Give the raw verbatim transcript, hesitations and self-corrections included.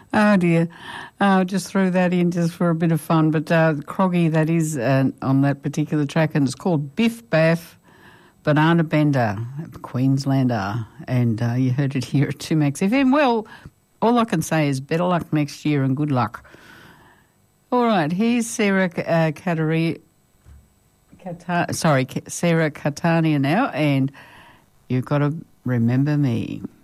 Oh, dear. Uh, just threw that in just for a bit of fun. But uh, Croggy, that is uh, on that particular track, and it's called Biff Baff Banana Bender, Queenslander. And uh, you heard it here at two Max F M. Well, all I can say is better luck next year and good luck. All right, here's Sarah uh, Catari, Cata, sorry, Sarah Catania now, and you've got to remember me.